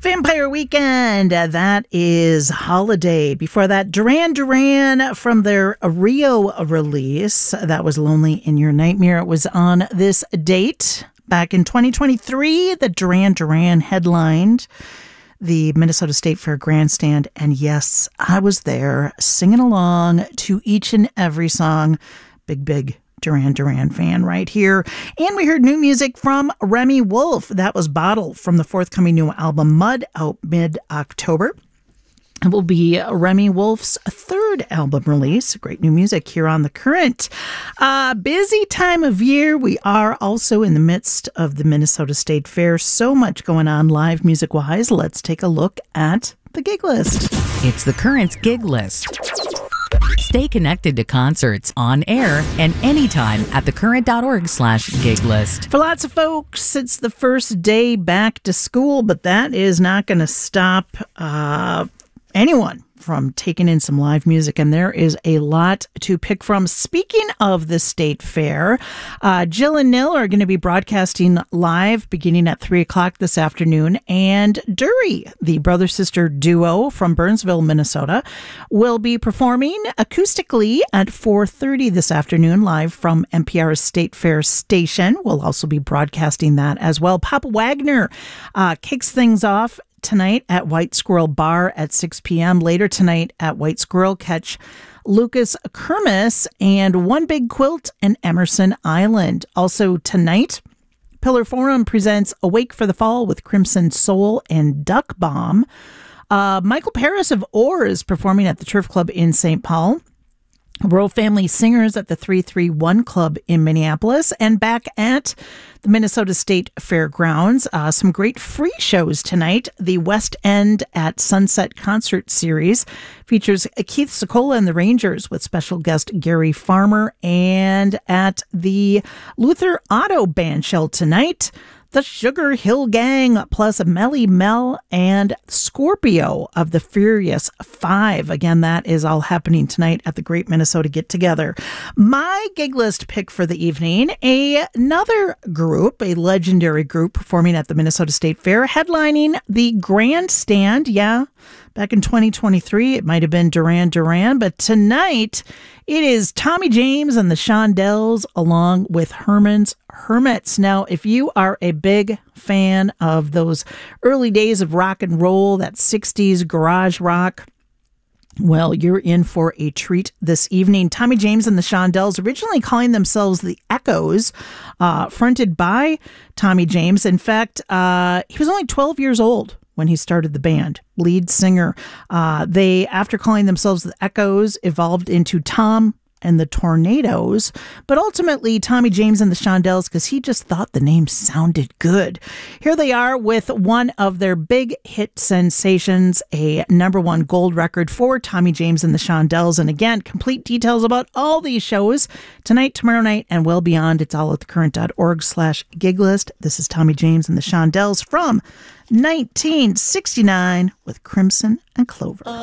Vampire Weekend. That is Holiday. Before that, Duran Duran from their Rio release. That was Lonely in Your Nightmare. It was on this date back in 2023 that Duran Duran headlined the Minnesota State Fair Grandstand. And yes, I was there singing along to each and every song. Big Duran Duran fan right here. And we heard new music from Remi Wolf. That was Bottle from the forthcoming new album Mud, out mid-October. It will be Remi Wolf's third album release. Great new music here on The Current. Busy time of year. We are also in the midst of the Minnesota State Fair. So much going on live music-wise. Let's take a look at the gig list. It's The Current's gig list. Stay connected to concerts on air and anytime at thecurrent.org/gig list. For lots of folks, it's the first day back to school, but that is not going to stop anyone from taking in some live music, and there is a lot to pick from. Speaking of the State Fair, Jill and Nil are going to be broadcasting live beginning at 3 o'clock this afternoon, and Dury, the brother-sister duo from Burnsville, Minnesota, will be performing acoustically at 4:30 this afternoon live from NPR's State Fair station. We'll also be broadcasting that as well. Papa Wagner kicks things off tonight at White Squirrel Bar at 6 p.m. Later tonight at White Squirrel, catch Lucas Kermis and One Big Quilt and Emerson Island. Also tonight, Pillar Forum presents Awake for the Fall with Crimson Soul and Duck Bomb. Michael Paris of Orr is performing at the Turf Club in St. Paul. Royal Family Singers at the 331 Club in Minneapolis, and back at the Minnesota State Fairgrounds. Some great free shows tonight. The West End at Sunset Concert Series features Keith Secola and the Rangers with special guest Gary Farmer. And at the Luther Auto Bandshell tonight, the Sugar Hill Gang, plus Melly Mel and Scorpio of the Furious Five. Again, that is all happening tonight at the Great Minnesota Get Together. My gig list pick for the evening, another group, a legendary group performing at the Minnesota State Fair, headlining the Grandstand. Yeah, back in 2023, it might have been Duran Duran, but tonight it is Tommy James and the Shondells along with Herman's Hermits. Now, if you are a big fan of those early days of rock and roll, that 60s garage rock, well, you're in for a treat this evening. Tommy James and the Shondells, originally calling themselves the Echoes, fronted by Tommy James. In fact, he was only 12 years old when he started the band, lead singer. They, after calling themselves the Echoes, evolved into Tom and the Tornadoes, but ultimately Tommy James and the Shondells, because he just thought the name sounded good. Here they are with one of their big hit sensations, a #1 gold record for Tommy James and the Shondells. And again, complete details about all these shows tonight, tomorrow night, and well beyond. It's all at thecurrent.org/gig list. This is Tommy James and the Shondells from 1969 with Crimson and Clover.